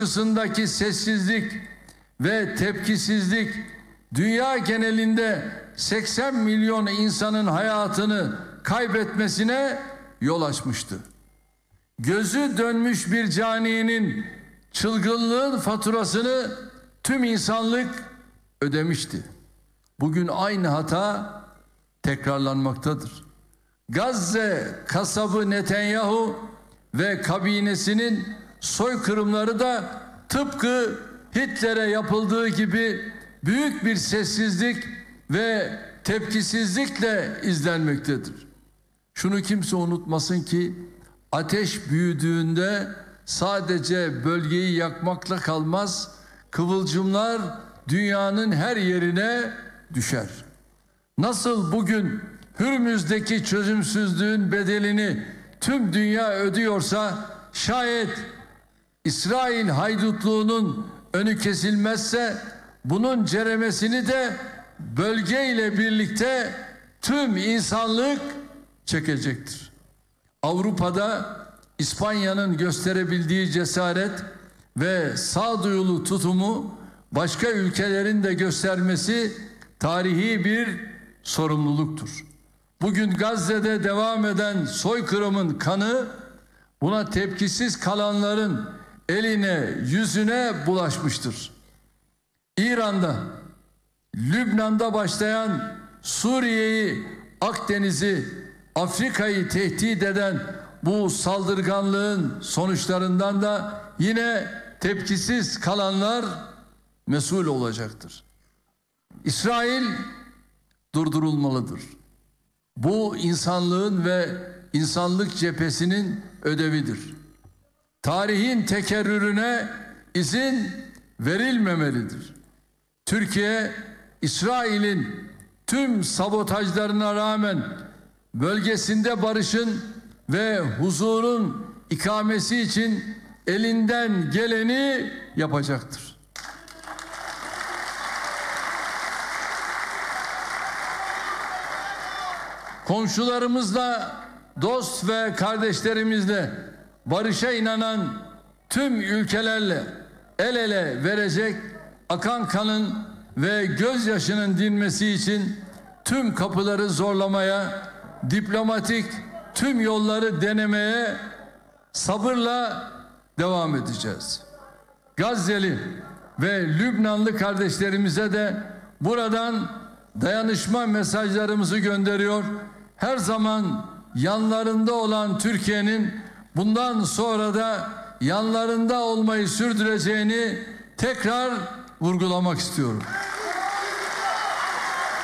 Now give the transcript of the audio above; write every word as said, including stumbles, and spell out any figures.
karşısındaki sessizlik ve tepkisizlik dünya genelinde seksen milyon insanın hayatını kaybetmesine yol açmıştı. Gözü dönmüş bir caninin çılgınlığın faturasını tüm insanlık ödemişti. Bugün aynı hata tekrarlanmaktadır. Gazze kasabı Netanyahu ve kabinesinin soykırımları da tıpkı Hitler'e yapıldığı gibi büyük bir sessizlik ve tepkisizlikle izlenmektedir. Şunu kimse unutmasın ki ateş büyüdüğünde sadece bölgeyi yakmakla kalmaz, kıvılcımlar dünyanın her yerine düşer. Nasıl bugün Hürmüz'deki çözümsüzlüğün bedelini tüm dünya ödüyorsa, şayet İsrail haydutluğunun önü kesilmezse bunun ceremesini de bölgeyle birlikte tüm insanlık çekecektir. Avrupa'da İspanya'nın gösterebildiği cesaret ve sağduyulu tutumu başka ülkelerin de göstermesi tarihi bir sorumluluktur. Bugün Gazze'de devam eden soykırımın kanı buna tepkisiz kalanların eline, yüzüne bulaşmıştır. İran'da, Lübnan'da başlayan Suriye'yi, Akdeniz'i, Afrika'yı tehdit eden bu saldırganlığın sonuçlarından da yine tepkisiz kalanlar mesul olacaktır. İsrail durdurulmalıdır. Bu insanlığın ve insanlık cephesinin ödevidir. Tarihin tekerrürüne izin verilmemelidir. Türkiye, İsrail'in tüm sabotajlarına rağmen bölgesinde barışın ve huzurun ikamesi için elinden geleni yapacaktır. Komşularımızla, dost ve kardeşlerimizle barışa inanan tüm ülkelerle el ele verecek, akan kanın ve gözyaşının dinmesi için tüm kapıları zorlamaya, diplomatik tüm yolları denemeye sabırla devam edeceğiz. Gazze'li ve Lübnanlı kardeşlerimize de buradan dayanışma mesajlarımızı gönderiyor. Her zaman yanlarında olan Türkiye'nin bundan sonra da yanlarında olmayı sürdüreceğini tekrar vurgulamak istiyorum.